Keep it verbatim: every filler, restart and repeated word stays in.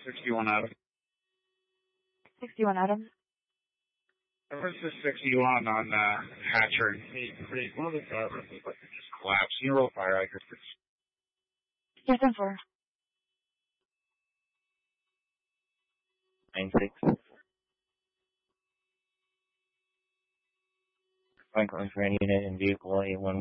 sixty-one Adam. sixty-one Adam. Where's the sixty-one on uh, Hatcher? Hey, hey, one of the cars just collapsed. You roll fire hydrants. Yes, I'm for. nine six. Franklin for any unit in vehicle A one.